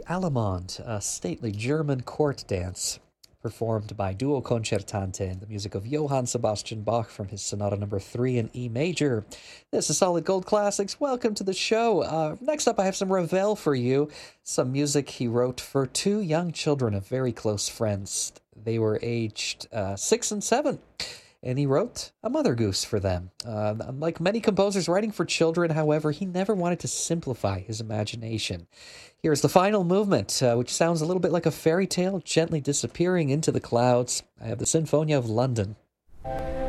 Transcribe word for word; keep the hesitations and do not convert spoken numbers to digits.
Allemande, a stately German court dance performed by Duo Concertante in the music of Johann Sebastian Bach from his Sonata Number three in E major. This is Solid Gold Classics. Welcome to the show. Uh, next up, I have some Ravel for you, some music he wrote for two young children of very close friends. They were aged uh, six and seven, and he wrote a Mother Goose for them. Uh, unlike many composers writing for children, however, he never wanted to simplify his imagination. Here's the final movement, uh, which sounds a little bit like a fairy tale gently disappearing into the clouds. I have the Sinfonia of London.